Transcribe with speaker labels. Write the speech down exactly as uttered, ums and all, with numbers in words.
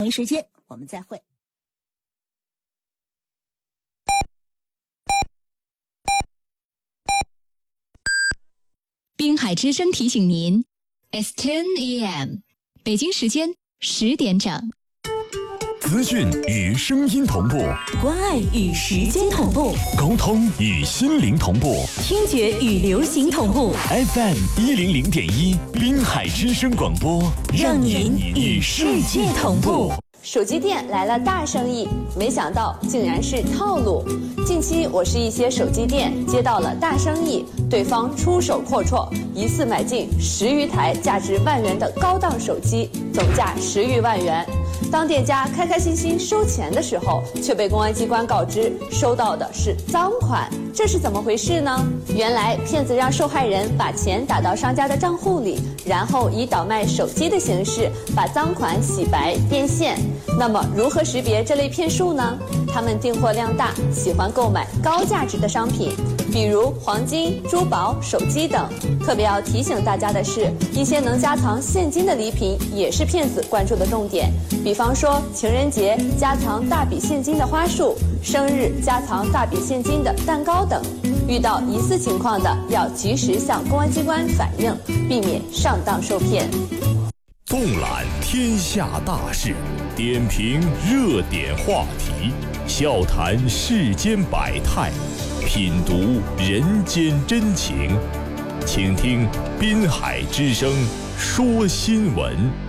Speaker 1: 同一时间我们再会。
Speaker 2: 滨海之声提醒您 ，It's ten A M， 北京时间十点整。
Speaker 3: 资讯与声音同步，
Speaker 4: 关爱与时间同步，
Speaker 3: 沟通与心灵同步，
Speaker 4: 听觉与流行同步。
Speaker 3: F M 一零零点一，滨海之声广播，
Speaker 4: 让您与世界同步。
Speaker 5: 手机店来了大生意，没想到竟然是套路。近期我市一些手机店接到了大生意，对方出手阔绰，一次买进十余台价值万元的高档手机，总价十余万元。当店家开开心心收钱的时候，却被公安机关告知收到的是赃款，这是怎么回事呢？原来骗子让受害人把钱打到商家的账户里，然后以倒卖手机的形式把赃款洗白变现。那么如何识别这类骗术呢？他们订货量大，喜欢购买高价值的商品，比如黄金、珠宝、手机等。特别要提醒大家的是，一些能加藏现金的礼品也是骗子关注的重点，比方说情人节加藏大笔现金的花束，生日加藏大笔现金的蛋糕等。遇到疑似情况的，要及时向公安机关反映，避免上当受骗。
Speaker 3: 纵览天下大事，点评热点话题，笑谈世间百态，品读人间真情。请听滨海之声说新闻。